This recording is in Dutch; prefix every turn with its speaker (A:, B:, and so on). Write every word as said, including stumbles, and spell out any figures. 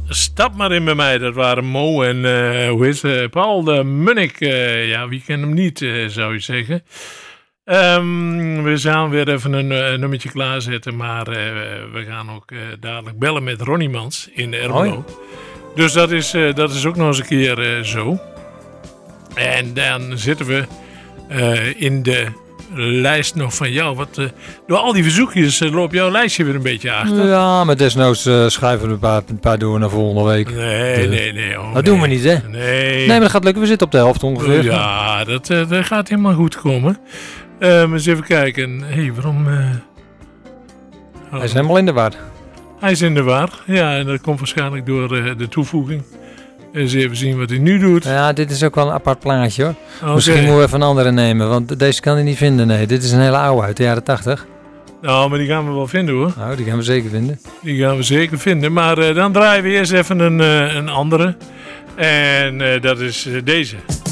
A: stap maar in bij mij. Dat waren Mo en uh, hoe is het? Paul de Munnik. Uh, ja, wie kent hem niet, uh, zou je zeggen. Um, we gaan weer even een uh, nummertje klaarzetten. Maar uh, we gaan ook uh, dadelijk bellen met Ronnie Mans in Ermelo.
B: Hoi.
A: Dus dat is, uh, dat is ook nog eens een keer uh, zo. En dan zitten we uh, in de lijst nog van jou. Wat, uh, door al die verzoekjes uh, loopt jouw lijstje weer een beetje achter.
B: Ja, maar desnoods uh, schuiven we een paar, een paar door naar volgende week.
A: Nee,
B: dus,
A: nee, nee. Oh,
B: dat
A: nee.
B: doen we niet, hè?
A: Nee.
B: Nee, maar dat gaat lukken. We zitten op de helft ongeveer.
A: Ja, dat, uh, dat gaat helemaal goed komen. Uh, maar eens even kijken. Hé, hey, waarom... Uh... Oh.
B: Hij is helemaal in de war.
A: Hij is in de war. Ja, en dat komt waarschijnlijk door uh, de toevoeging. Eens even zien wat hij nu doet.
B: Ja, dit is ook wel een apart plaatje, hoor.
A: Okay.
B: Misschien moeten we even een andere nemen, want deze kan hij niet vinden. Nee, dit is een hele oude uit de jaren tachtig.
A: Nou, maar die gaan we wel vinden, hoor.
B: Nou, die gaan we zeker vinden.
A: Die gaan we zeker vinden. Maar uh, dan draaien we eerst even een, uh, een andere. En uh, dat is uh, deze.